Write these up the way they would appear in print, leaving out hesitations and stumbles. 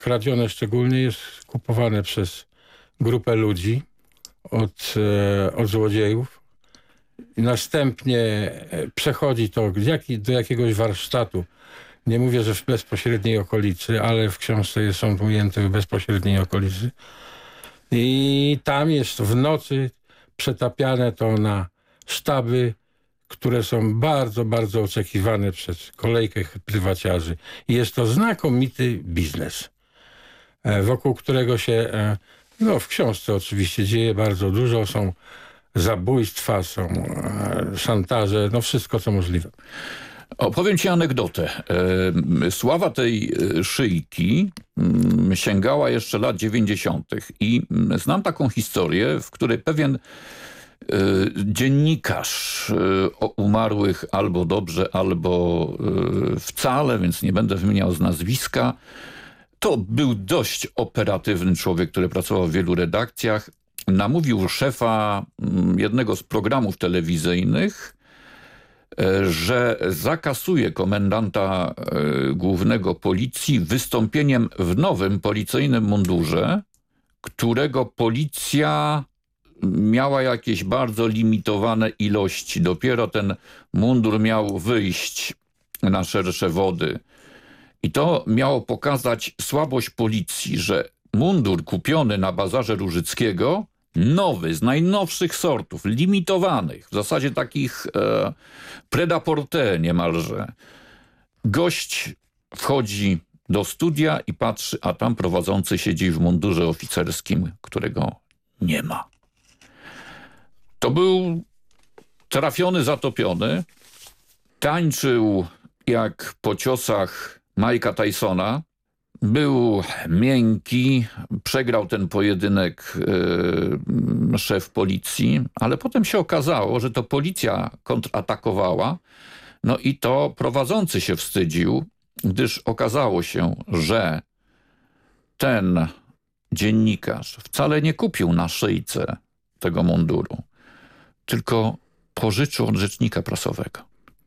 kradzione szczególnie, jest kupowane przez grupę ludzi od złodziejów. I następnie przechodzi to do jakiegoś warsztatu. Nie mówię, że w bezpośredniej okolicy, ale w książce są ujęte w bezpośredniej okolicy. I tam jest w nocy przetapiane to na sztaby, które są bardzo, bardzo oczekiwane przez kolejkę prywaciarzy. I jest to znakomity biznes, wokół którego się, w książce oczywiście dzieje bardzo dużo. Są zabójstwa, są szantaże, wszystko co możliwe. Opowiem ci anegdotę. Sława tej szyjki sięgała jeszcze lat 90. i znam taką historię, w której pewien dziennikarz o umarłych albo dobrze, albo wcale, więc nie będę wymieniał z nazwiska. To był dość operatywny człowiek, który pracował w wielu redakcjach. Namówił szefa jednego z programów telewizyjnych, że zakasuje komendanta głównego policji wystąpieniem w nowym policyjnym mundurze, którego policja miała jakieś bardzo limitowane ilości. Dopiero ten mundur miał wyjść na szersze wody. I to miało pokazać słabość policji, że mundur kupiony na bazarze Różyckiego, nowy, z najnowszych sortów, limitowanych, w zasadzie takich prêt-à-porter niemalże. Gość wchodzi do studia i patrzy, a tam prowadzący siedzi w mundurze oficerskim, którego nie ma. To był trafiony, zatopiony. Tańczył jak po ciosach Mike'a Tysona. Był miękki, przegrał ten pojedynek szef policji, ale potem się okazało, że to policja kontratakowała, i to prowadzący się wstydził, gdyż okazało się, że ten dziennikarz wcale nie kupił na szyjce tego munduru, tylko pożyczył od rzecznika prasowego.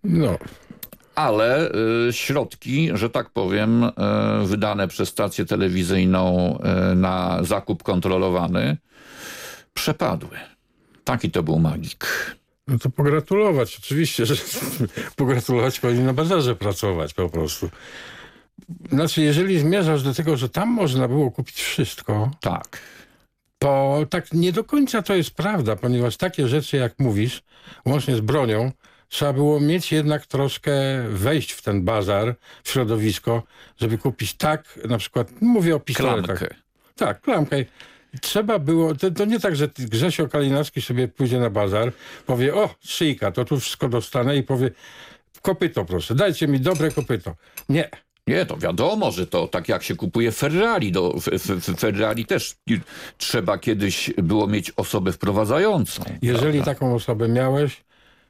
Ale środki, że tak powiem, wydane przez stację telewizyjną na zakup kontrolowany, przepadły. Taki to był magik. To pogratulować, oczywiście, że pogratulować powinien na bazarze pracować po prostu. Znaczy, jeżeli zmierzasz do tego, że tam można było kupić wszystko, tak, to tak nie do końca to jest prawda, ponieważ takie rzeczy, jak mówisz, łącznie z bronią, trzeba było mieć jednak troszkę wejść w ten bazar, w środowisko, żeby kupić na przykład, mówię o pistoletach. Klamkę. Tak, klamkę. Trzeba było, to nie tak, że Grzesio Kalinowski sobie pójdzie na bazar, powie, szyjka, to tu wszystko dostanę i powie, kopyto proszę, dajcie mi dobre kopyto. Nie. Nie, to wiadomo, że to tak jak się kupuje Ferrari. W Ferrari też trzeba kiedyś było mieć osobę wprowadzającą. Jeżeli taką osobę miałeś,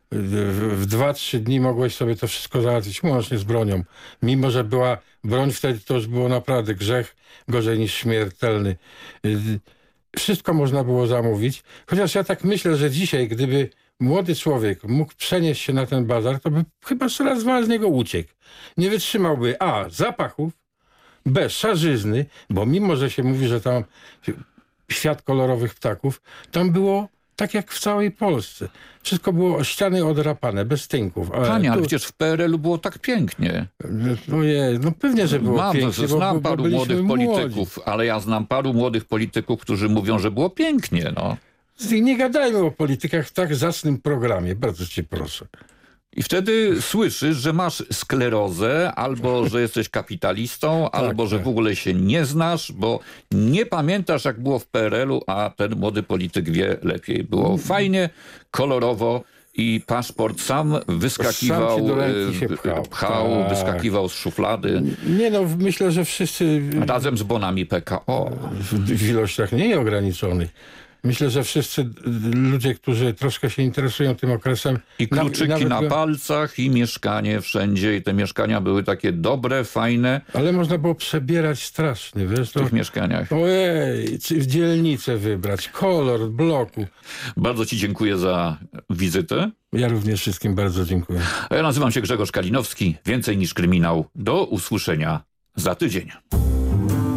w 2-3 dni mogłeś sobie to wszystko załatwić, łącznie z bronią. Mimo że była broń, wtedy to już było naprawdę grzech, gorzej niż śmiertelny. Wszystko można było zamówić. Chociaż ja tak myślę, że dzisiaj, gdyby młody człowiek mógł przenieść się na ten bazar, to by chyba coraz z niego uciekł. Nie wytrzymałby zapachów, B szarzyzny, bo mimo że się mówi, że tam świat kolorowych ptaków, tam było tak jak w całej Polsce. Wszystko było ściany odrapane, bez tynków. Panie, ale przecież w PRL-u było tak pięknie. Ojej, pewnie, że było pięknie. Znam paru młodych polityków, ale ja znam paru młodych polityków, którzy mówią, że było pięknie. Nie gadajmy o politykach w tak zacnym programie, bardzo cię proszę. I wtedy słyszysz, że masz sklerozę, albo że jesteś kapitalistą, albo że w ogóle się nie znasz, bo nie pamiętasz, jak było w PRL-u, a ten młody polityk wie lepiej. Było fajnie, kolorowo i paszport sam wyskakiwał, pchał, wyskakiwał z szuflady. Nie myślę, że wszyscy... Razem z bonami PKO. W ilościach nieograniczonych. Myślę, że wszyscy ludzie, którzy troszkę się interesują tym okresem... I kluczyki na palcach, i mieszkanie wszędzie. I te mieszkania były takie dobre, fajne. Ale można było przebierać strasznie, wiesz? W tych mieszkaniach. Ojej, w dzielnicę wybrać, kolor bloku. Bardzo ci dziękuję za wizytę. Ja również wszystkim bardzo dziękuję. A ja nazywam się Grzegorz Kalinowski. Więcej niż kryminał. Do usłyszenia za tydzień.